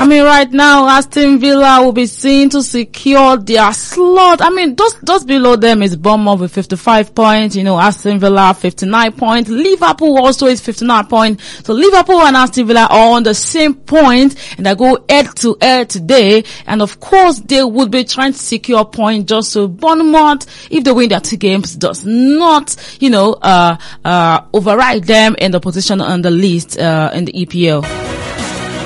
I mean, right now, Aston Villa will be seen to secure their slot. I mean, just below them is Bournemouth with 55 points. You know, Aston Villa 59 points. Liverpool also is 59 points. So Liverpool and Aston Villa are on the same point, and they go head to head today. And of course, they would be trying to secure a point just so Bournemouth, if they win their 2 games, does not, override them in the position on the list in the EPL.